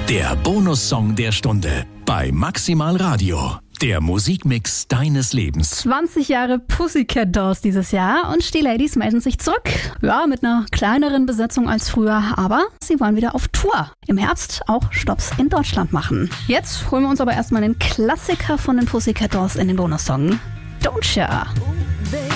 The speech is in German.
Der Bonussong der Stunde bei Maximal Radio. Der Musikmix deines Lebens. 20 Jahre Pussycat Dolls dieses Jahr und die Ladies melden sich zurück. Ja, mit einer kleineren Besetzung als früher, aber sie wollen wieder auf Tour. Im Herbst auch Stopps in Deutschland machen. Jetzt holen wir uns aber erstmal den Klassiker von den Pussycat Dolls in den Bonussong. Don't Ya.